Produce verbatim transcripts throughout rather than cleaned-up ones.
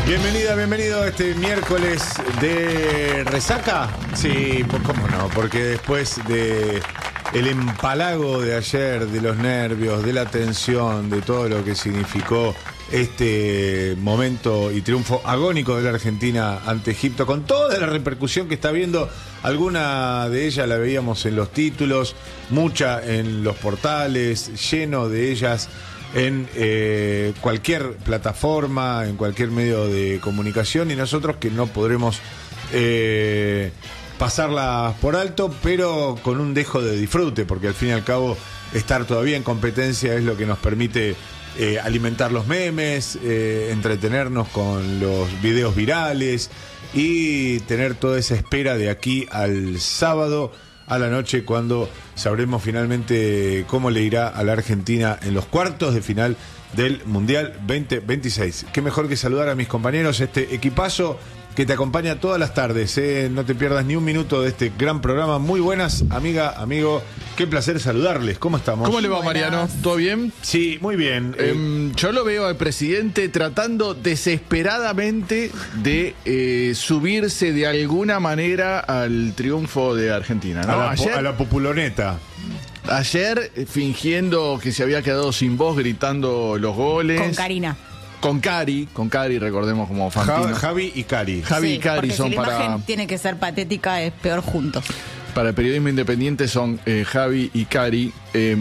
Bienvenida, bienvenido a este miércoles de resaca. Sí, pues cómo no, porque después de el empalago de ayer, de los nervios, de la tensión, de todo lo que significó este momento y triunfo agónico de la Argentina ante Egipto, con toda la repercusión que está viendo, alguna de ellas la veíamos en los títulos, mucha en los portales, lleno de ellas en eh, cualquier plataforma, en cualquier medio de comunicación, y nosotros que no podremos eh, pasarla por alto, pero con un dejo de disfrute, porque al fin y al cabo estar todavía en competencia es lo que nos permite eh, alimentar los memes, eh, entretenernos con los videos virales y tener toda esa espera de aquí al sábado a la noche, cuando sabremos finalmente cómo le irá a la Argentina en los cuartos de final del Mundial veinte veintiséis. Qué mejor que saludar a mis compañeros, este equipazo que te acompaña todas las tardes, ¿eh? No te pierdas ni un minuto de este gran programa. Muy buenas, amiga, amigo. Qué placer saludarles. ¿Cómo estamos? ¿Cómo le va, Buenas. Mariano? ¿Todo bien? Sí, muy bien. Eh, yo lo veo al presidente tratando desesperadamente de eh, subirse de alguna manera al triunfo de Argentina, ¿no? a, la, ayer, a la populoneta. ayer, eh, fingiendo que se había quedado sin voz, gritando los goles. Con Karina. Con Cari, con Cari, recordemos como Ja- Fantino. Javi y Cari. Javi y Sí, Cari porque son si la para... imagen tiene que ser patética, es peor juntos. Para el periodismo independiente son eh, Javi y Cari. Eh,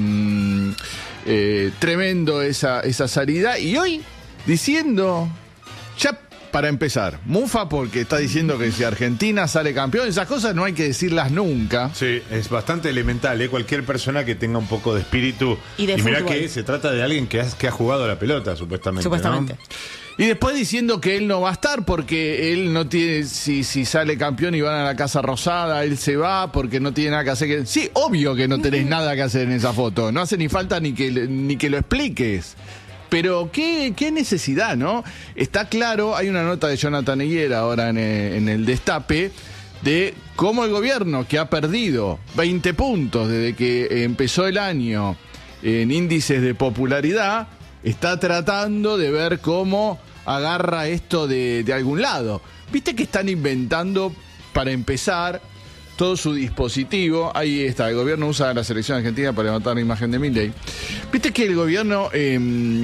eh, tremendo esa, esa salida. Y hoy diciendo, ya para empezar, Mufa porque está diciendo que si Argentina sale campeón, esas cosas no hay que decirlas nunca. Sí, es bastante elemental, ¿eh? Cualquier persona que tenga un poco de espíritu. Y de mirá fútbol. que se trata de alguien que ha, que ha jugado a la pelota, supuestamente. Supuestamente. ¿no? Y después diciendo que él no va a estar porque él no tiene, si, si sale campeón y van a la Casa Rosada, él se va porque no tiene nada que hacer. Que, sí, obvio que no tenés nada que hacer en esa foto. No hace ni falta ni que, ni que lo expliques. Pero qué, qué necesidad, ¿no? Está claro, hay una nota de Jonathan Higuera ahora en el, en el Destape, de cómo el gobierno, que ha perdido veinte puntos desde que empezó el año en índices de popularidad, está tratando de ver cómo agarra esto de, de algún lado. ¿Viste que están inventando, para empezar, todo su dispositivo? Ahí está, el gobierno usa la selección argentina para levantar la imagen de Milei. ¿Viste que el gobierno eh,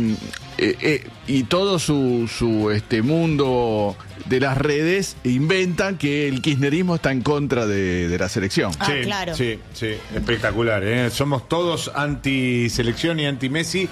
eh, eh, y todo su, su este mundo de las redes inventan que el kirchnerismo está en contra de, de la selección? Ah, Sí, claro. sí, sí, espectacular, ¿eh? Somos todos anti-selección y anti-Messi.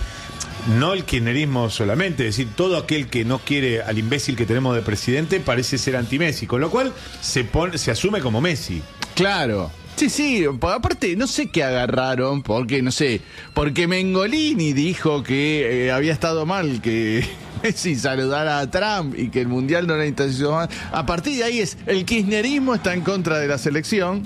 No el kirchnerismo solamente, es decir, todo aquel que no quiere al imbécil que tenemos de presidente parece ser anti-Messi, con lo cual se, pone, se asume como Messi. Claro. Sí, sí, por- aparte no sé qué agarraron, porque no sé, porque Mengolini dijo que eh, había estado mal que Messi saludara a Trump y que el Mundial no era intencional. A partir de ahí es, el kirchnerismo está en contra de la selección,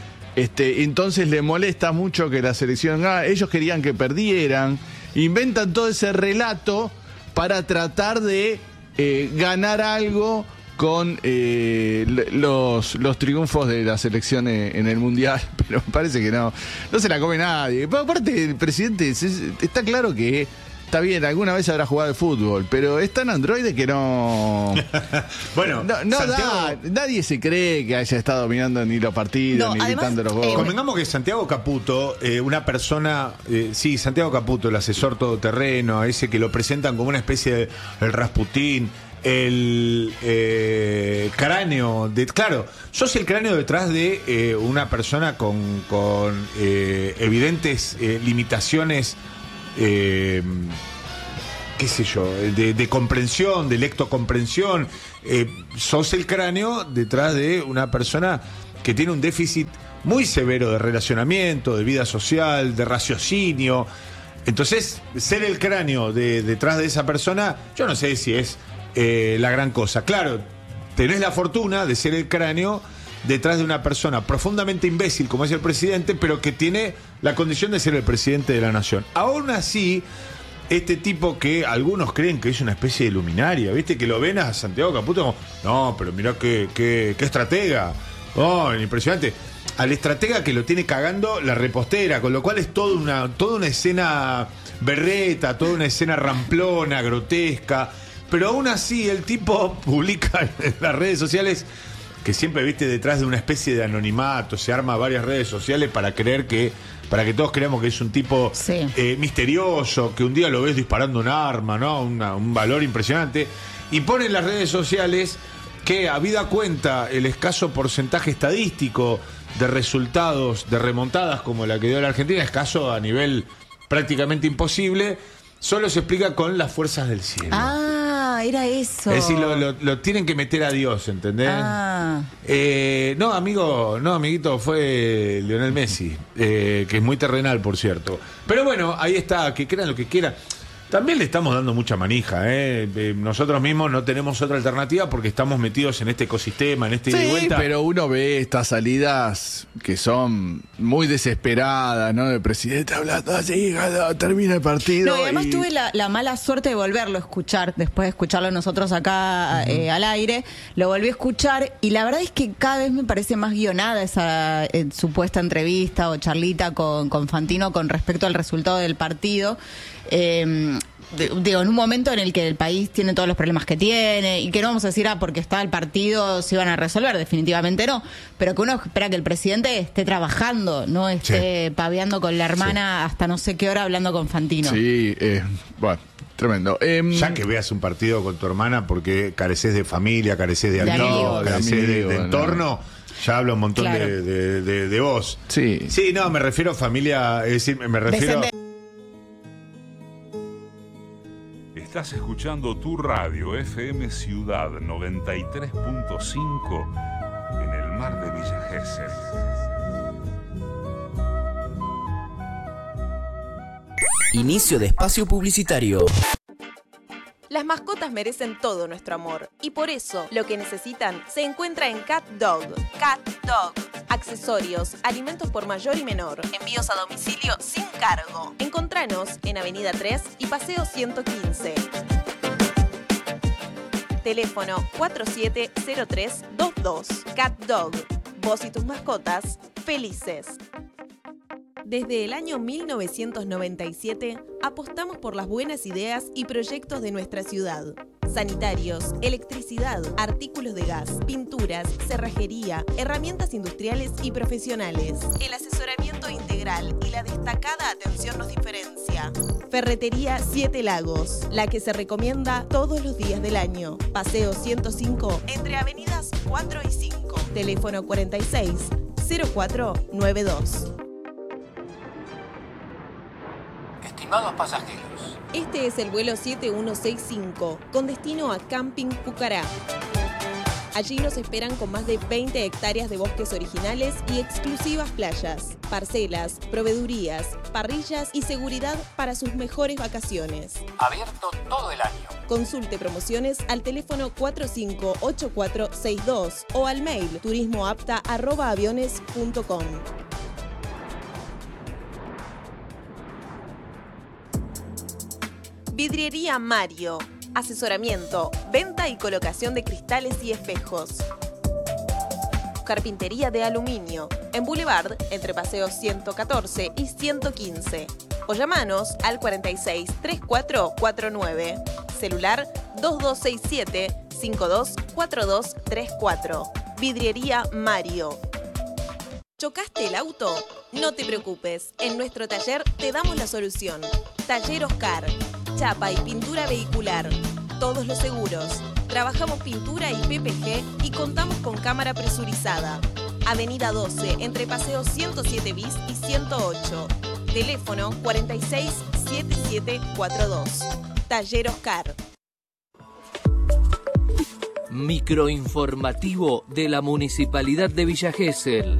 este, entonces le molesta mucho que la selección, ah, ellos querían que perdieran, inventan todo ese relato para tratar de eh, ganar algo con eh, l- los, los triunfos de la selección en, en el Mundial, pero me parece que no, no se la come nadie. Pero aparte, el presidente, es- está claro que está bien, alguna vez habrá jugado al fútbol, pero es tan androide que no... Bueno, No, no Santiago, da, nadie se cree que haya estado dominando ni los partidos, No, ni además, gritando los eh, goles. convengamos que Santiago Caputo, eh, una persona, eh, sí, Santiago Caputo, el asesor todoterreno, ese que lo presentan como una especie de el Rasputín, el eh, cráneo, de, claro, sos el cráneo detrás de eh, una persona con, con eh, evidentes eh, limitaciones, eh, qué sé yo, de, de comprensión, de lectocomprensión. Eh, sos el cráneo detrás de una persona que tiene un déficit muy severo de relacionamiento, de vida social, de raciocinio. Entonces, ser el cráneo de, detrás de esa persona, yo no sé si es eh, la gran cosa. Claro, tenés la fortuna de ser el cráneo detrás de una persona profundamente imbécil como es el presidente, pero que tiene la condición de ser el presidente de la nación. Aún así, este tipo que algunos creen que es una especie de luminaria, ¿viste? Que lo ven a Santiago Caputo como, no, pero mirá qué, qué, qué estratega. Oh, impresionante. Al estratega que lo tiene cagando la repostera, con lo cual es toda una, toda una escena berreta, toda una escena ramplona, grotesca. pero aún así el tipo publica en las redes sociales, que siempre, viste, detrás de una especie de anonimato, se arma varias redes sociales para creer que, para que todos creamos que es un tipo sí. eh, misterioso, que un día lo ves disparando un arma, ¿no? Una, un valor impresionante. Y pone en las redes sociales que, habida cuenta el escaso porcentaje estadístico de resultados de remontadas como la que dio la Argentina, escaso a nivel prácticamente imposible, solo se explica con las fuerzas del cielo. Ah, era eso. Es decir, lo, lo, lo tienen que meter a Dios, ¿entendés? Ah. Eh, no, amigo, no, amiguito, fue Lionel Messi, eh, que es muy terrenal, por cierto. Pero bueno, ahí está, que crean lo que quieran. También le estamos dando mucha manija, ¿eh? Eh, nosotros mismos no tenemos otra alternativa porque estamos metidos en este ecosistema, en este ida y Sí, vuelta. pero uno ve estas salidas que son muy desesperadas, ¿no? El presidente hablando así, no, termina el partido. No, y además y... tuve la, la mala suerte de volverlo a escuchar, después de escucharlo nosotros acá uh-huh. eh, al aire, lo volví a escuchar y la verdad es que cada vez me parece más guionada esa eh, supuesta entrevista o charlita con, con Fantino con respecto al resultado del partido. Eh, digo, en un momento en el que el país tiene todos los problemas que tiene y que no vamos a decir, ah, porque está el partido se iban a resolver, definitivamente no, pero que uno espera que el presidente esté trabajando, no esté sí. paveando con la hermana sí. hasta no sé qué hora hablando con Fantino. Sí, eh, bueno, tremendo. Eh, ya que veas un partido con tu hermana porque careces de familia, careces de, de amigos, amigos, careces de, amigo, de, de entorno... No. Ya habla un montón claro. de, de, de, de vos. Sí. Sí, no, me refiero a familia, es decir, me refiero... Descende- Estás escuchando tu radio F M Ciudad noventa y tres punto cinco en el mar de Villa Gesell. Inicio de espacio publicitario. Las mascotas merecen todo nuestro amor y por eso lo que necesitan se encuentra en Cat Dog. Cat Dog. Accesorios, alimentos por mayor y menor, envíos a domicilio sin cargo. Encontranos en Avenida tres y Paseo ciento quince. Teléfono cuatro siete cero tres dos dos. Cat Dog. Vos y tus mascotas felices. Desde el año mil novecientos noventa y siete apostamos por las buenas ideas y proyectos de nuestra ciudad. Sanitarios, electricidad, artículos de gas, pinturas, cerrajería, herramientas industriales y profesionales. El asesoramiento integral y la destacada atención nos diferencia. Ferretería Siete Lagos, la que se recomienda todos los días del año. Paseo ciento cinco, entre avenidas cuatro y cinco. Teléfono cuarenta y seis, cero cuatro noventa y dos. Estimados pasajeros, este es el vuelo siete uno seis cinco, con destino a Camping Pucará. Allí nos esperan con más de veinte hectáreas de bosques originales y exclusivas playas, parcelas, proveedurías, parrillas y seguridad para sus mejores vacaciones. Abierto todo el año. Consulte promociones al teléfono cuatro cinco ocho cuatro seis dos o al mail turismoapta arroba aviones punto com. Vidriería Mario. Asesoramiento, venta y colocación de cristales y espejos. Carpintería de aluminio. En Boulevard, entre Paseos ciento catorce y ciento quince. O llamanos al cuarenta y seis, treinta y cuatro cuarenta y nueve. Celular dos dos seis siete, cinco dos cuatro dos tres cuatro. Vidriería Mario. ¿Chocaste el auto? No te preocupes. En nuestro taller te damos la solución. Taller Oscar. Chapa y pintura vehicular. Todos los seguros. Trabajamos pintura y P P G y contamos con cámara presurizada. Avenida doce, entre Paseo ciento siete bis y ciento ocho. Teléfono cuarenta y seis, setenta y siete cuarenta y dos. Taller Oscar. Microinformativo de la Municipalidad de Villa Gesell.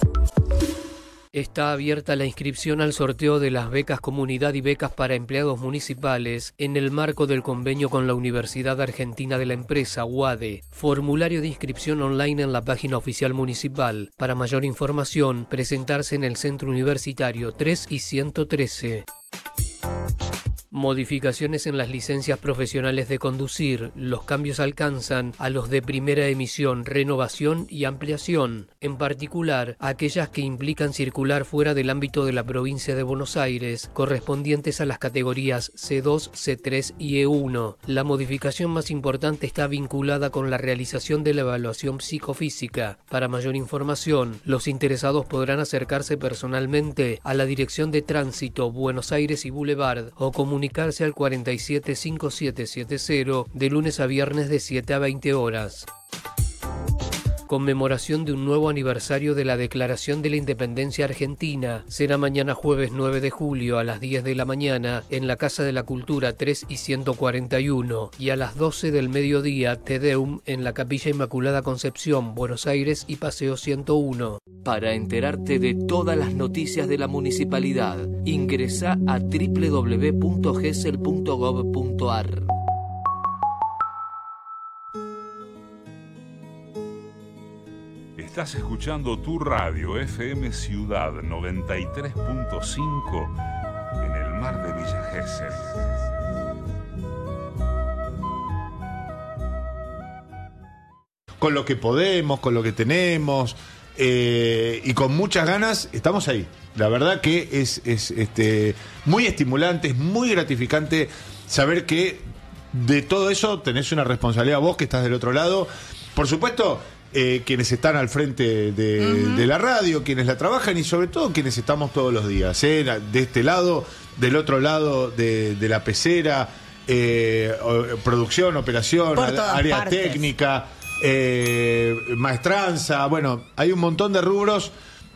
Está abierta la inscripción al sorteo de las becas Comunidad y becas para empleados municipales en el marco del convenio con la Universidad Argentina de la Empresa, U A D E. Formulario de inscripción online en la página oficial municipal. Para mayor información, presentarse en el Centro Universitario tres y ciento trece. Modificaciones en las licencias profesionales de conducir. Los cambios alcanzan a los de primera emisión, renovación y ampliación, en particular aquellas que implican circular fuera del ámbito de la provincia de Buenos Aires, correspondientes a las categorías C dos, C tres y E uno. La modificación más importante está vinculada con la realización de la evaluación psicofísica. Para mayor información, los interesados podrán acercarse personalmente a la Dirección de Tránsito Buenos Aires y Boulevard o comunicarse al cuarenta y siete cincuenta y siete setenta de lunes a viernes de siete a veinte horas. Conmemoración de un nuevo aniversario de la Declaración de la Independencia Argentina. Será mañana jueves nueve de julio a las diez de la mañana en la Casa de la Cultura tres y ciento cuarenta y uno y a las doce del mediodía Te Deum en la Capilla Inmaculada Concepción, Buenos Aires y Paseo ciento uno. Para enterarte de todas las noticias de la municipalidad, ingresa a doble u doble u doble u punto gesell punto gov punto ar. Estás escuchando tu radio F M Ciudad noventa y tres punto cinco en el mar de Villa Gesell. Con lo que podemos, con lo que tenemos eh, y con muchas ganas, estamos ahí. La verdad que es, es este, muy estimulante, es muy gratificante saber que de todo eso tenés una responsabilidad vos que estás del otro lado. Por supuesto, Eh, quienes están al frente de, uh-huh. de la radio, quienes la trabajan y sobre todo quienes estamos todos los días, ¿eh? De este lado, del otro lado de, de la pecera, eh, o, producción, operación, área partes. técnica, eh, maestranza, bueno, hay un montón de rubros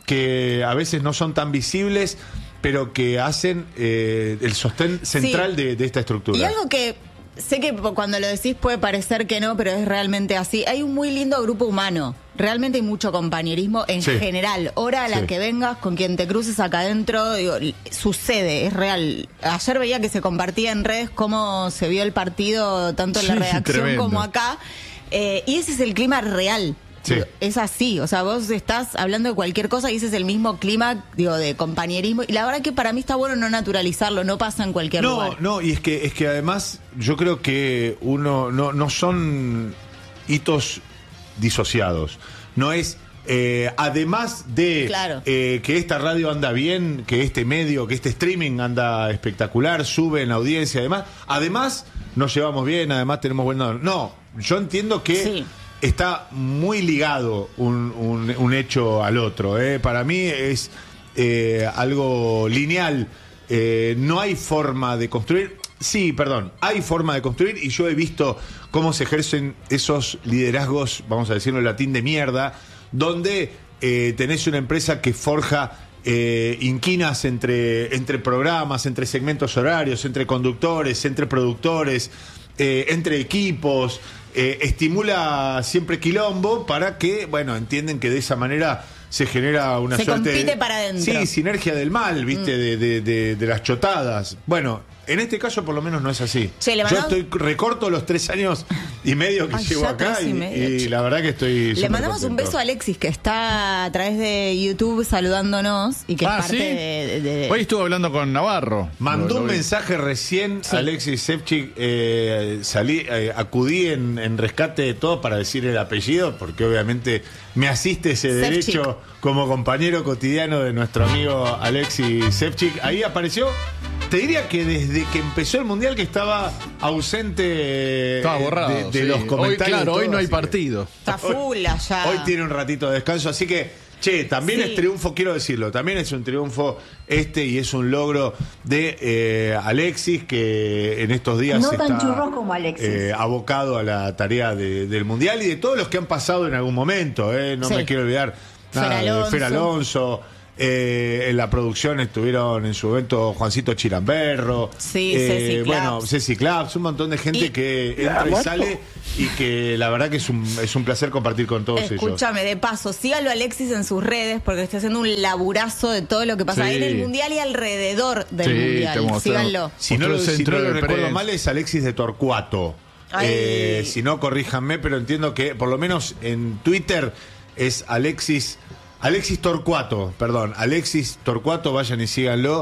que a veces no son tan visibles, pero que hacen eh, el sostén central sí. de, de esta estructura. Y algo que sé que cuando lo decís puede parecer que no, pero es realmente así. Hay un muy lindo grupo humano. Realmente hay mucho compañerismo en sí. general. Hora a la sí. que vengas, con quien te cruces acá adentro, digo, sucede, es real. Ayer veía que se compartía en redes cómo se vio el partido, tanto en la sí, redacción tremendo. como acá. Eh, y ese es el clima real. Sí. Es así, o sea, vos estás hablando de cualquier cosa y ese es el mismo clima, digo, de compañerismo. Y la verdad que para mí está bueno no naturalizarlo, no pasa en cualquier no, lugar. No, no, y es que es que además yo creo que uno no, no son hitos disociados. No es, eh, además de claro. eh, que esta radio anda bien, que este medio, que este streaming anda espectacular, sube en audiencia, además, además nos llevamos bien, además tenemos buen... No, yo entiendo que... Sí. Está muy ligado un, un, un hecho al otro. ¿eh? Para mí es eh, algo lineal. Eh, no hay forma de construir. Sí, perdón, hay forma de construir y yo he visto cómo se ejercen esos liderazgos, vamos a decirlo en latín, de mierda, donde eh, tenés una empresa que forja eh, inquinas entre, entre programas, entre segmentos horarios, entre conductores, entre productores, eh, entre equipos. Eh, estimula siempre quilombo para que, bueno, entienden que de esa manera se genera una se suerte compite de, para adentro. Sí, sinergia del mal, ¿viste? Mm. De, de, de, de las chotadas. Bueno, en este caso por lo menos no es así. Che, Yo estoy recorto los tres años y medio que Ay, llevo acá y, y, y la verdad que estoy Le mandamos contento. Un beso a Alexis, que está a través de YouTube saludándonos y que ah, es parte ¿sí? de, de... Hoy estuvo hablando con Navarro. Mandó lo, lo un mensaje recién, sí. Alexis Sevchik, eh, salí, eh, acudí en, en rescate de todo para decir el apellido, porque obviamente me asiste ese Sevchik. Derecho como compañero cotidiano de nuestro amigo Alexis Sevchik. Ahí apareció. Te diría que desde que empezó el Mundial que estaba ausente estaba borrado, de, de sí. los comentarios. Hoy, claro, todo, hoy no hay partido. Está full allá. Hoy tiene un ratito de descanso, así que, che, también sí. es triunfo, quiero decirlo, también es un triunfo este y es un logro de eh, Alexis, que en estos días no está tan churros como Alexis. Eh, abocado a la tarea de, del Mundial y de todos los que han pasado en algún momento. Eh, no sí. me quiero olvidar nada Fer Alonso. de Fer Alonso. Eh, en la producción estuvieron en su evento Juancito Chiramberro, sí, eh, Ceci bueno, Claps. Ceci Claps, un montón de gente y, que entra y sale y que la verdad que es un, es un placer compartir con todos Escúchame, ellos. Escúchame, de paso, sígalo Alexis en sus redes porque está haciendo un laburazo de todo lo que pasa sí. en el Mundial y alrededor del sí, Mundial. Síganlo. Si no, lo, si no lo recuerdo mal es Alexis de Torcuato. Eh, si no, corríjanme, pero entiendo que por lo menos en Twitter es Alexis... Alexis Torcuato, perdón, Alexis Torcuato, vayan y síganlo.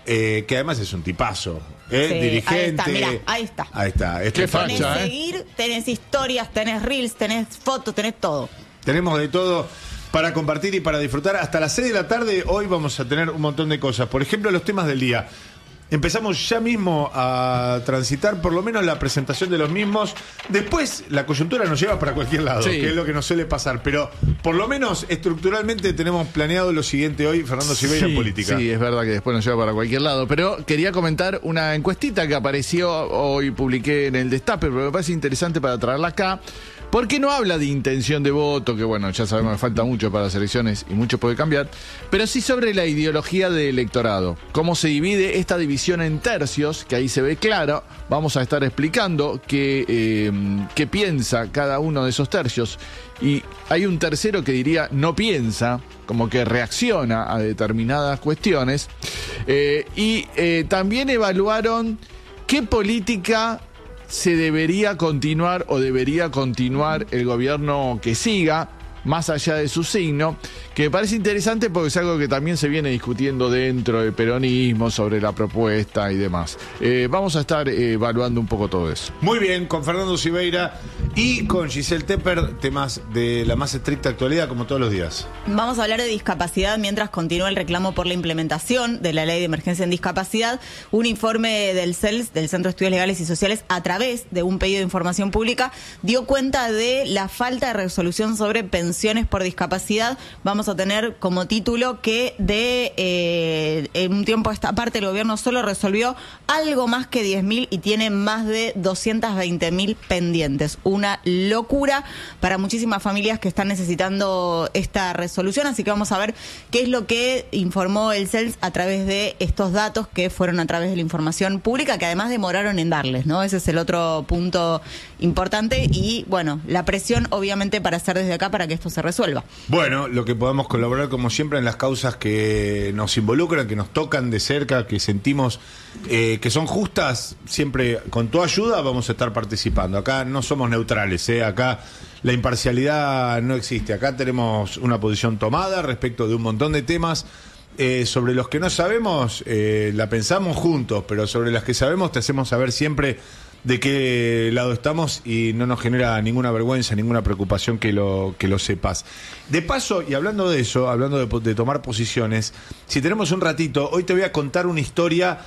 eh, que además es un tipazo. ¿eh? Sí, Dirigente. ahí está, mirá, ahí está. Ahí está. Este Qué facha, Tenés facha, ¿eh? seguir, tenés historias, tenés reels, tenés fotos, tenés todo. Tenemos de todo para compartir y para disfrutar. Hasta las seis de la tarde hoy vamos a tener un montón de cosas. Por ejemplo, los temas del día. Empezamos ya mismo a transitar por lo menos la presentación de los mismos. Después la coyuntura nos lleva para cualquier lado, Sí. que es lo que nos suele pasar. Pero por lo menos estructuralmente tenemos planeado lo siguiente hoy, Fernando Sibeira, en política. Sí, es verdad que después nos lleva para cualquier lado. Pero quería comentar una encuestita que apareció hoy, publiqué en el Destape, pero me parece interesante para traerla acá. Porque no habla de intención de voto, que bueno, ya sabemos que falta mucho para las elecciones y mucho puede cambiar, pero sí sobre la ideología del electorado. Cómo se divide esta división en tercios, que ahí se ve claro. Vamos a estar explicando qué, eh, qué piensa cada uno de esos tercios. Y hay un tercero que diría no piensa, como que reacciona a determinadas cuestiones. Eh, y eh, también evaluaron qué política se debería continuar o debería continuar el gobierno que siga, más allá de su signo, que me parece interesante porque es algo que también se viene discutiendo dentro del peronismo sobre la propuesta y demás. Eh, vamos a estar eh, evaluando un poco todo eso. Muy bien, con Fernando Sibeira y con Giselle Tepper, temas de la más estricta actualidad, como todos los días. Vamos a hablar de discapacidad mientras continúa el reclamo por la implementación de la Ley de Emergencia en Discapacidad. Un informe del C E L S, del Centro de Estudios Legales y Sociales, a través de un pedido de información pública, dio cuenta de la falta de resolución sobre pensiones por discapacidad. Vamos a tener como título que de eh, en un tiempo a esta parte el gobierno solo resolvió algo más que diez mil y tiene más de doscientos veinte mil pendientes. Una locura para muchísimas familias que están necesitando esta resolución, así que vamos a ver qué es lo que informó el C E L S a través de estos datos que fueron a través de la información pública, que además demoraron en darles, ¿no? Ese es el otro punto importante y, bueno, la presión obviamente para hacer desde acá para que esto se resuelva. Bueno, lo que podamos colaborar como siempre en las causas que nos involucran, que nos tocan de cerca, que sentimos eh, que son justas, siempre con tu ayuda vamos a estar participando. Acá no somos neutrales, ¿eh? Acá la imparcialidad no existe. Acá tenemos una posición tomada respecto de un montón de temas. Eh, sobre los que no sabemos, eh, la pensamos juntos, pero sobre las que sabemos te hacemos saber siempre de qué lado estamos y no nos genera ninguna vergüenza, ninguna preocupación que lo, que lo sepas. De paso, y hablando de eso, hablando de, de tomar posiciones, si tenemos un ratito, hoy te voy a contar una historia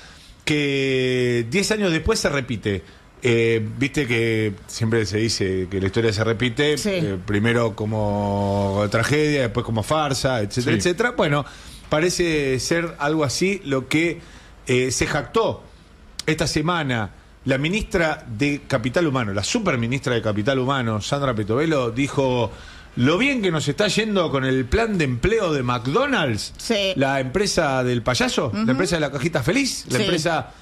que diez años después se repite. Eh, Viste que siempre se dice que la historia se repite, Sí. eh, primero como tragedia, después como farsa, etcétera, Sí. etcétera. Bueno, parece ser algo así lo que eh, se jactó esta semana la ministra de Capital Humano, la superministra de Capital Humano, Sandra Petovelo, dijo lo bien que nos está yendo con el plan de empleo de McDonald's, Sí. la empresa del payaso, la empresa de la cajita feliz, la Sí. empresa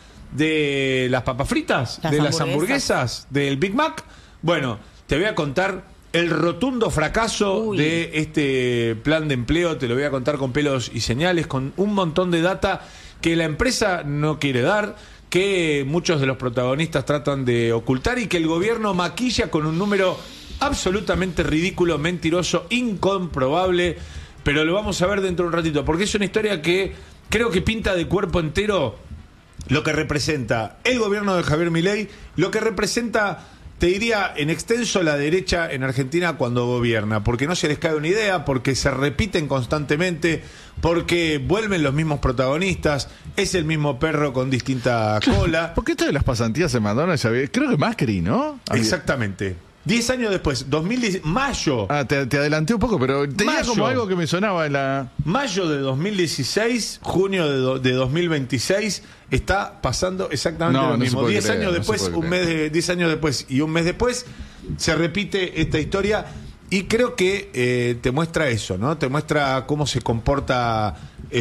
de las papas fritas, Las de las hamburguesas. hamburguesas, del Big Mac. Bueno, te voy a contar el rotundo fracaso Uy. de este plan de empleo, te lo voy a contar con pelos y señales, con un montón de data que la empresa no quiere dar, que muchos de los protagonistas tratan de ocultar y que el gobierno maquilla con un número absolutamente ridículo, mentiroso, incomprobable, pero lo vamos a ver dentro de un ratito, porque es una historia que creo que pinta de cuerpo entero lo que representa el gobierno de Javier Milei, lo que representa, te diría, en extenso la derecha en Argentina cuando gobierna, porque no se les cae una idea, porque se repiten constantemente, porque vuelven los mismos protagonistas, es el mismo perro con distinta cola. Porque esto de las pasantías en McDonald's, ya había- creo que Macri, ¿no? Había- Exactamente. Diez años después, dos mil diez, mayo, Ah, te, te adelanté un poco, pero tenía Mayo. como algo que me sonaba en la... mayo de dos mil dieciséis, junio de, do- de dos mil veintiséis, está pasando exactamente No, lo no se mismo. puede Diez creer, años no se después, puede un creer. mes de, diez años después y un mes después, se repite esta historia y creo que eh, te muestra eso, ¿no? Te muestra cómo se comporta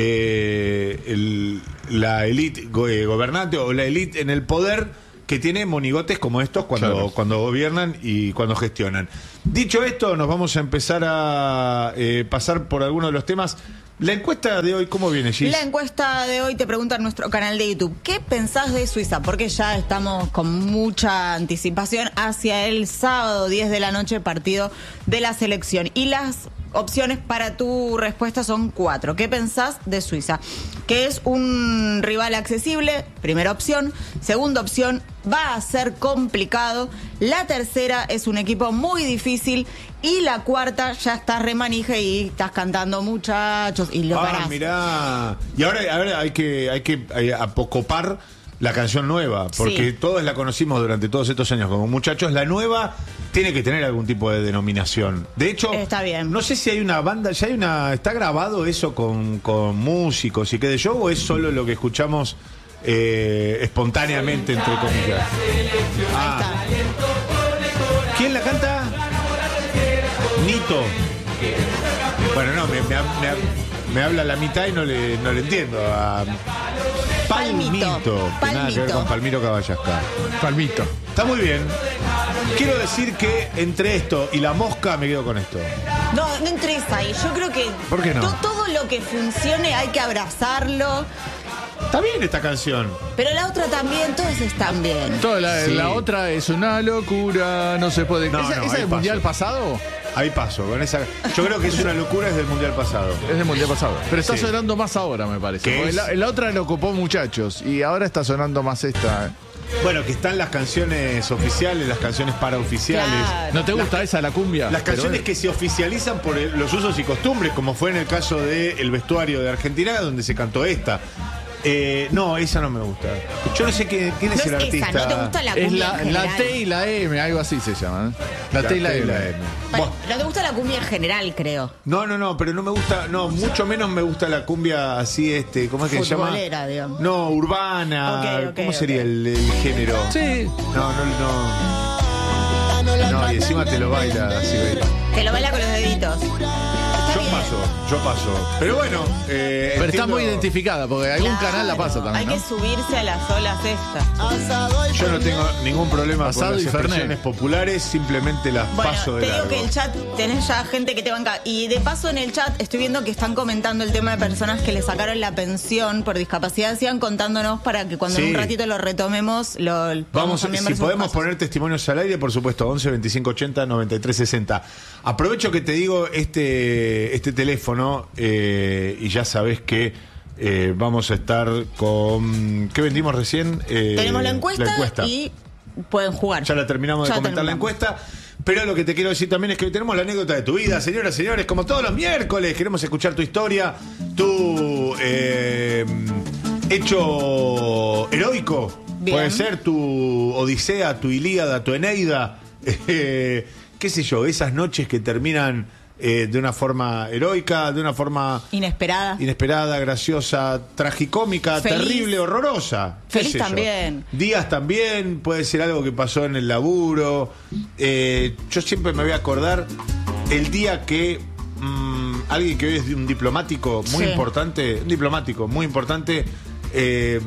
eh, el- la élite go- eh, gobernante o la élite en el poder, que tiene monigotes como estos cuando, Claro. cuando gobiernan y cuando gestionan. Dicho esto, nos vamos a empezar a eh, pasar por algunos de los temas. La encuesta de hoy, ¿cómo viene, Gis? La encuesta de hoy te pregunta en nuestro canal de YouTube, ¿qué pensás de Suiza? Porque ya estamos con mucha anticipación hacia el sábado diez de la noche, partido de la selección. Y las opciones para tu respuesta son cuatro. ¿Qué pensás de Suiza? Que es un rival accesible, primera opción. Segunda opción, va a ser complicado. La tercera es un equipo muy difícil. Y la cuarta, ya estás remanija y estás cantando muchachos y lo Ah, parás. mirá. Y ahora, ahora hay que, hay que eh, apocopar la canción nueva, porque Sí. todos la conocimos durante todos estos años como muchachos. La nueva tiene que tener algún tipo de denominación. De hecho, Está bien. no sé si hay una banda, ya hay una, ¿está grabado eso con, con músicos y qué de yo o es solo lo que escuchamos eh, espontáneamente, entre comillas? Ah. ¿Quién la canta? Nito. Bueno, no, me, me, me, me habla la mitad y no le, no le entiendo. A Palmito. Palmito. Que nada que ver Palmito. con Palmiro Caballasca. Palmito. Está muy bien. Quiero decir que entre esto y la mosca me quedo con esto. No, no entres ahí. Yo creo que ¿Por qué no? to- todo lo que funcione hay que abrazarlo. Está bien esta canción. Pero la otra también, todas están bien. Toda la, Sí. la otra es una locura, no se puede. No, ¿Esa, no, esa ahí del paso. mundial pasado? Ahí paso. Con esa, yo creo que es una locura desde el mundial pasado. Es del mundial pasado. Pero está Sí. sonando más ahora, me parece. ¿Qué Porque es? la, la otra lo ocupó muchachos y ahora está sonando más esta. Bueno, que están las canciones oficiales, las canciones paraoficiales. Claro. ¿No te gusta esa, la cumbia? Las Pero canciones es- que se oficializan por el- los usos y costumbres, como fue en el caso del vestuario de Argentina, donde se cantó esta. Eh, no, esa no me gusta. Yo no sé quién, quién No es es el esa, artista. ¿no te gusta la Es cumbia la, en la general? T y la M, algo así se llama. ¿eh? La, T y la, M. Bueno, no te gusta la cumbia en general, creo. No, no, no, pero no me gusta, no, mucho menos me gusta la cumbia así, este, ¿cómo es que se llama? Futbolera, digamos. No, urbana. Ok, ok, ¿Cómo ok. sería el, el género? Sí. No, no, no. No, y encima te lo baila así, baila. Que lo baila con los deditos. Está Yo bien. paso, yo paso. Pero bueno, eh, Pero está entiendo- muy identificada porque algún Claro, canal la pasa también, Hay ¿no? que subirse a las olas estas. Yo no tengo ningún problema Asado con las y Fernet. expresiones populares, simplemente las Bueno, paso de te digo largo. que el chat tenés ya gente que te banca. Y de paso en el chat estoy viendo que están comentando el tema de personas que le sacaron la pensión por discapacidad. Sigan contándonos para que cuando en Sí. un ratito lo retomemos, lo Vamos, también si ver sus podemos casos. poner testimonios al aire, por supuesto, once veinticinco ochenta noventa y tres sesenta. Aprovecho que te digo este, este teléfono eh, y ya sabés que eh, vamos a estar con... ¿Qué vendimos recién? Eh, Tenemos la encuesta, la encuesta. y pueden jugar. Ya la terminamos de Ya comentar la terminamos. encuesta. Pero lo que te quiero decir también es que hoy tenemos la anécdota de tu vida, señoras y señores, como todos los miércoles. Queremos escuchar tu historia, tu eh, hecho heroico. Bien. Puede ser tu Odisea, tu Ilíada, tu Eneida. Eh, qué sé yo, esas noches que terminan eh, de una forma heroica, de una forma Inesperada. inesperada, graciosa, tragicómica, Feliz. terrible, horrorosa. Qué Feliz sé yo. también. Días también, puede ser algo que pasó en el laburo. Eh, yo siempre me voy a acordar el día que mm, alguien que hoy es un diplomático muy Sí. importante, un diplomático muy importante, eh,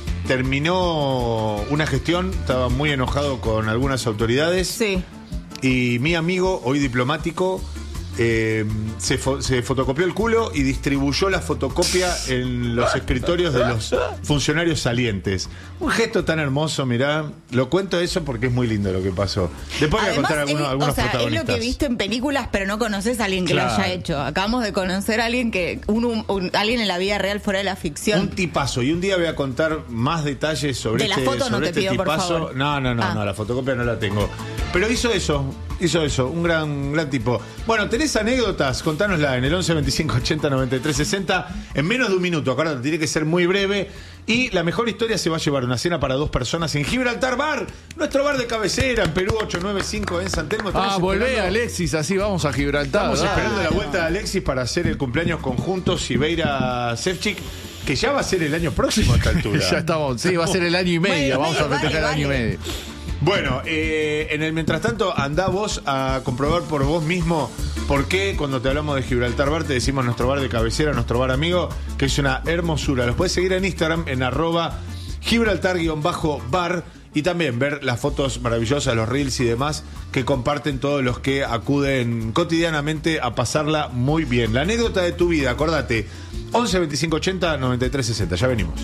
terminó una gestión, estaba muy enojado con algunas autoridades. Sí. Y mi amigo, hoy diplomático, eh, se, fo- se fotocopió el culo y distribuyó la fotocopia en los escritorios de los funcionarios salientes. Un gesto tan hermoso, mirá. Lo cuento eso porque es muy lindo lo que pasó. Después voy a contar algunos, es, algunos o sea, es protagonistas. lo que viste en películas, pero no conoces a alguien que Claro. lo haya hecho. Acabamos de conocer a alguien que un, un- un- alguien en la vida real fuera de la ficción. Un tipazo. Y un día voy a contar más detalles sobre De la este, foto no sobre te este pido, por tipazo. favor. No, no, no, Ah. no, la fotocopia no la tengo. Pero hizo eso, hizo eso, un gran, gran tipo. Bueno, ¿tenés anécdotas? Contánosla en el once veinticinco ochenta noventa y tres sesenta en menos de un minuto. Acuérdate, tiene que ser muy breve. Y la mejor historia se va a llevar una cena para dos personas en Gibraltar Bar, nuestro bar de cabecera en Perú ocho noventa y cinco en San Telmo. Estamos Ah, volvé, esperando- Alexis, así vamos a Gibraltar. Estamos dale. esperando la vuelta de Alexis para hacer el cumpleaños conjunto Sibeira Sefchik, que ya va a ser el año próximo a esta altura. Ya estamos, sí, va a ser el año y medio, Bueno, vamos a vale, festejar el vale, año y vale. medio. Bueno, eh, en el mientras tanto, andá vos a comprobar por vos mismo por qué cuando te hablamos de Gibraltar Bar te decimos nuestro bar de cabecera, nuestro bar amigo, que es una hermosura. Los puedes seguir en Instagram en arroba Gibraltar-bar y también ver las fotos maravillosas, los reels y demás que comparten todos los que acuden cotidianamente a pasarla muy bien. La anécdota de tu vida, acordate, once veinticinco ochenta noventa y tres sesenta. Ya venimos.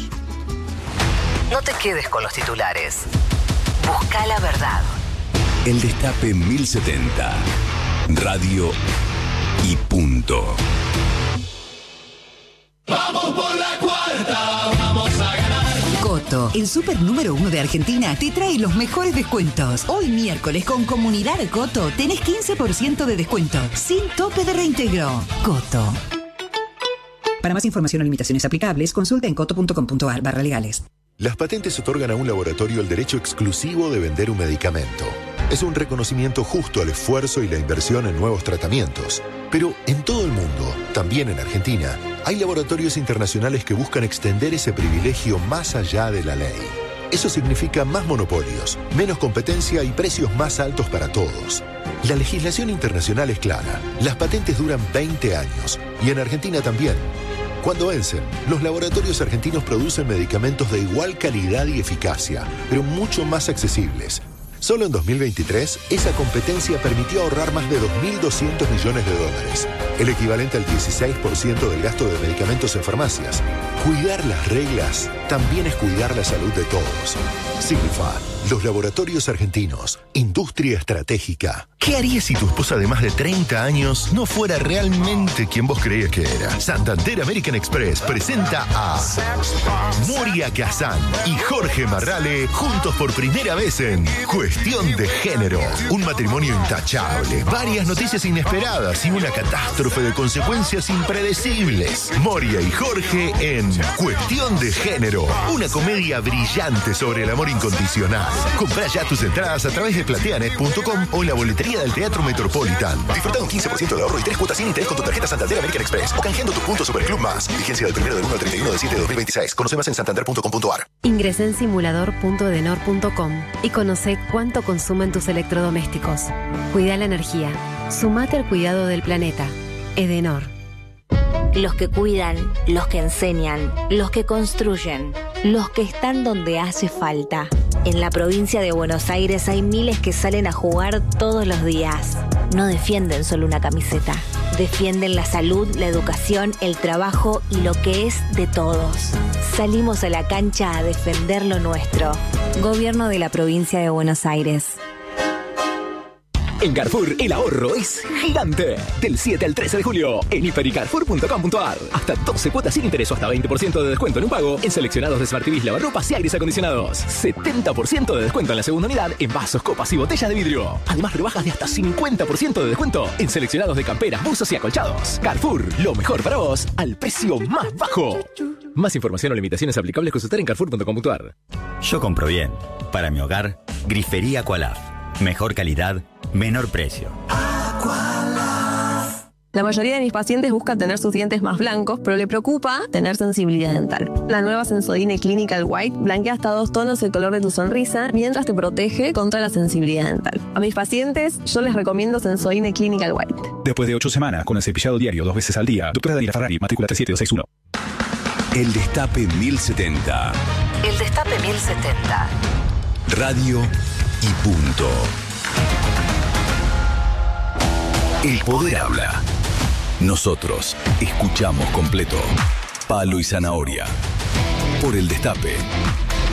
No te quedes con los titulares. Busca la verdad. El Destape mil setenta. Radio y punto. Vamos por la cuarta, vamos a ganar. Coto, el súper número uno de Argentina, te trae los mejores descuentos. Hoy miércoles con Comunidad Coto tenés quince por ciento de descuento, sin tope de reintegro. Coto. Para más información o limitaciones aplicables, consulta en coto punto com punto ar barra legales. Las patentes otorgan a un laboratorio el derecho exclusivo de vender un medicamento. Es un reconocimiento justo al esfuerzo y la inversión en nuevos tratamientos. Pero en todo el mundo, también en Argentina, hay laboratorios internacionales que buscan extender ese privilegio más allá de la ley. Eso significa más monopolios, menos competencia y precios más altos para todos. La legislación internacional es clara. Las patentes duran veinte años y en Argentina también. Cuando vencen, los laboratorios argentinos producen medicamentos de igual calidad y eficacia, pero mucho más accesibles. Solo en dos mil veintitrés, esa competencia permitió ahorrar más de dos mil doscientos millones de dólares, el equivalente al dieciséis por ciento del gasto de medicamentos en farmacias. Cuidar las reglas también es cuidar la salud de todos. Signifa, los laboratorios argentinos, industria estratégica. ¿Qué harías si tu esposa de más de treinta años no fuera realmente quien vos creías que era? Santander American Express presenta a Moria Kazan y Jorge Marrale juntos por primera vez en Cuestión de Género. Un matrimonio intachable, varias noticias inesperadas y una catástrofe de consecuencias impredecibles. Moria y Jorge en Cuestión de Género. Una comedia brillante sobre el amor incondicional. Comprá ya tus entradas a través de plateanet punto com o en la boletería del Teatro Metropolitan. Disfruta un quince por ciento de ahorro y tres cuotas sin interés con tu tarjeta Santander American Express o canjeando tus puntos Superclub Más. Vigencia del primero del uno al treinta y uno de siete de dos mil veintiséis. Conoce más en santander punto com punto ar. Ingresé en simulador punto edenor punto com y conoce cuánto consumen tus electrodomésticos. Cuida la energía. Sumate al cuidado del planeta. Edenor. Los que cuidan, los que enseñan, los que construyen, los que están donde hace falta. En la provincia de Buenos Aires hay miles que salen a jugar todos los días. No defienden solo una camiseta. Defienden la salud, la educación, el trabajo y lo que es de todos. Salimos a la cancha a defender lo nuestro. Gobierno de la provincia de Buenos Aires. En Carrefour, el ahorro es gigante. Del siete al trece de julio, en hiper y carrefour punto com punto ar. Hasta doce cuotas sin interés o hasta veinte por ciento de descuento en un pago en seleccionados de Smart T Vs, lavarropas y aires acondicionados. setenta por ciento de descuento en la segunda unidad en vasos, copas y botellas de vidrio. Además, rebajas de hasta cincuenta por ciento de descuento en seleccionados de camperas, buzos y acolchados. Carrefour, lo mejor para vos al precio más bajo. Más información o limitaciones aplicables consultar en carrefour punto com punto ar. Yo compro bien. Para mi hogar, Grifería Aqualaf. Mejor calidad, menor precio. La mayoría de mis pacientes buscan tener sus dientes más blancos, pero le preocupa tener sensibilidad dental. La nueva Sensodyne Clinical White blanquea hasta dos tonos el color de tu sonrisa, mientras te protege contra la sensibilidad dental. A mis pacientes, yo les recomiendo Sensodyne Clinical White. Después de ocho semanas, con el cepillado diario dos veces al día, doctora Daniela Ferrari, matrícula tres siete dos seis uno. El Destape mil setenta. El Destape mil setenta. Radio y punto. El poder habla. Nosotros escuchamos completo. Palo y zanahoria. Por el Destape.